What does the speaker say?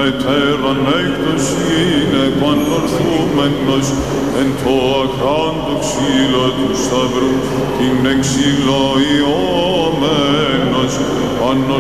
μετέραν έκτος είναι πανορθούμενος εν το ακράντο ξύλο του σταυρού την εξυλοϊόμενος